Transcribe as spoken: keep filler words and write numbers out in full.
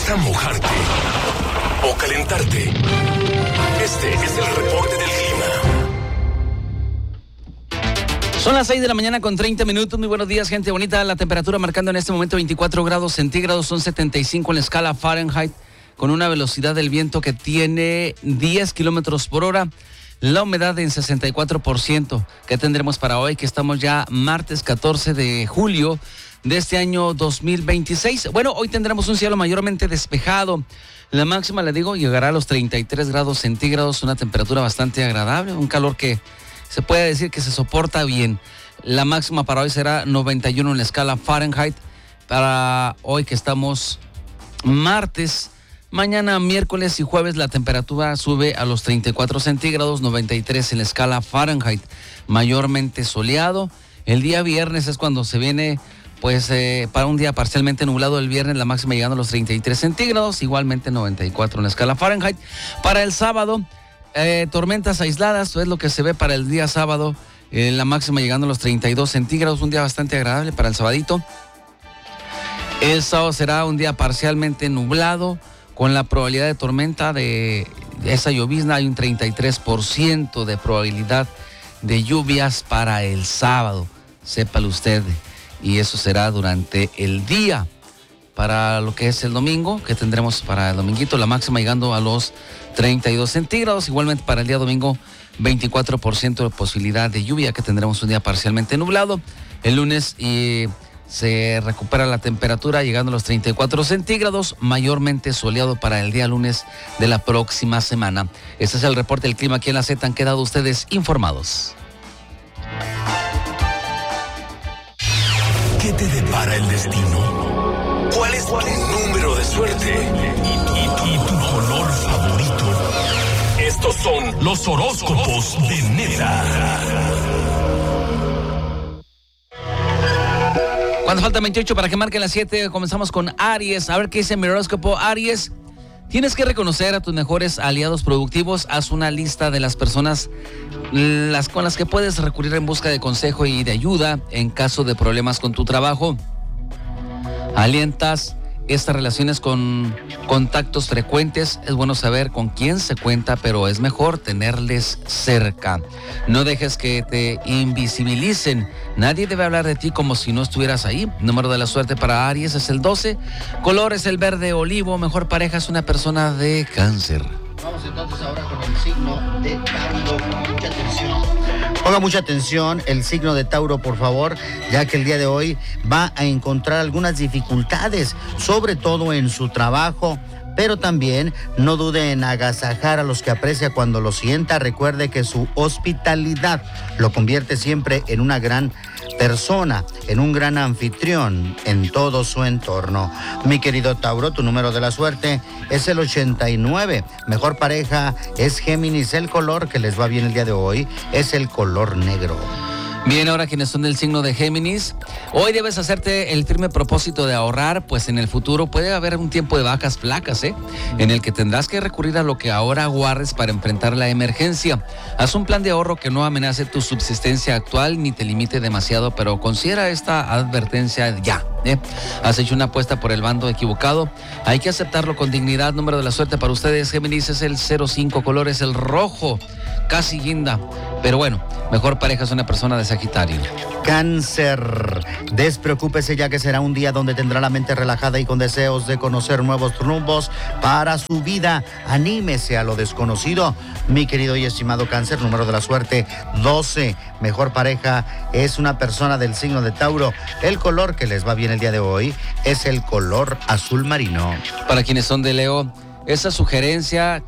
gusta mojarte o calentarte? Este es el reporte del clima. Son las seis de la mañana con treinta minutos. Muy buenos días, gente bonita. La temperatura marcando en este momento veinticuatro grados centígrados, son setenta y cinco en la escala Fahrenheit, con una velocidad del viento que tiene diez kilómetros por hora. La humedad en sesenta y cuatro por ciento. ¿Qué tendremos para hoy? Que estamos ya martes catorce de julio de este año dos mil veintiséis. Bueno, hoy tendremos un cielo mayormente despejado. La máxima, le digo, llegará a los treinta y tres grados centígrados, una temperatura bastante agradable, un calor que se puede decir que se soporta bien. La máxima para hoy será noventa y uno en la escala Fahrenheit. Para hoy que estamos martes, mañana miércoles y jueves la temperatura sube a los treinta y cuatro centígrados, noventa y tres en la escala Fahrenheit, mayormente soleado. El día viernes es cuando se viene, pues, eh, para un día parcialmente nublado el viernes, la máxima llegando a los treinta y tres centígrados, igualmente noventa y cuatro en la escala Fahrenheit. Para el sábado, eh, tormentas aisladas, es lo que se ve para el día sábado, eh, la máxima llegando a los treinta y dos centígrados, un día bastante agradable para el sabadito. El sábado será un día parcialmente nublado, con la probabilidad de tormenta de esa llovizna. Hay un treinta y tres por ciento de probabilidad de lluvias para el sábado, sépalo usted, y eso será durante el día. Para lo que es el domingo, que tendremos para el dominguito, la máxima llegando a los treinta y dos centígrados, igualmente para el día domingo veinticuatro por ciento de posibilidad de lluvia, que tendremos un día parcialmente nublado. El lunes y se recupera la temperatura llegando a los treinta y cuatro centígrados, mayormente soleado para el día lunes de la próxima semana. Este es el reporte del clima aquí en la Z. Han quedado ustedes informados. ¿Qué te depara el destino? ¿Cuál es tu número de suerte? ¿Y, y, y tu color favorito? Estos son los horóscopos de Neta. Cuando falta veintiocho para que marquen las siete, comenzamos con Aries. A ver qué dice mi horóscopo. Aries, tienes que reconocer a tus mejores aliados productivos. Haz una lista de las personas las, con las que puedes recurrir en busca de consejo y de ayuda en caso de problemas con tu trabajo. Alientas estas relaciones con contactos frecuentes. Es bueno saber con quién se cuenta, pero es mejor tenerles cerca. No dejes que te invisibilicen. Nadie debe hablar de ti como si no estuvieras ahí. Número de la suerte para Aries es el doce. Color es el verde olivo. Mejor pareja es una persona de Cáncer. Vamos entonces ahora con el signo de Tauro. Ponga mucha atención. Ponga mucha atención el signo de Tauro, por favor, ya que el día de hoy va a encontrar algunas dificultades, sobre todo en su trabajo, pero también no dude en agasajar a los que aprecia cuando lo sienta. Recuerde que su hospitalidad lo convierte siempre en una gran persona, en un gran anfitrión en todo su entorno. Mi querido Tauro, tu número de la suerte es el ochenta y nueve. Mejor pareja es Géminis. El color que les va bien el día de hoy es el color negro. Bien, ahora quienes son del signo de Géminis, hoy debes hacerte el firme propósito de ahorrar, pues en el futuro puede haber un tiempo de vacas flacas, ¿eh? En el que tendrás que recurrir a lo que ahora guardes para enfrentar la emergencia. Haz un plan de ahorro que no amenace tu subsistencia actual ni te limite demasiado, pero considera esta advertencia ya, ¿eh? Has hecho una apuesta por el bando equivocado, hay que aceptarlo con dignidad. Número de la suerte para ustedes, Géminis, es el cero cinco, color es el rojo, casi guinda, pero bueno, mejor pareja es una persona de Sagitario. Cáncer, despreocúpese ya que será un día donde tendrá la mente relajada y con deseos de conocer nuevos rumbos para su vida. Anímese a lo desconocido. Mi querido y estimado Cáncer, número de la suerte doce. Mejor pareja es una persona del signo de Tauro. El color que les va bien el día de hoy es el color azul marino. Para quienes son de Leo, esa sugerencia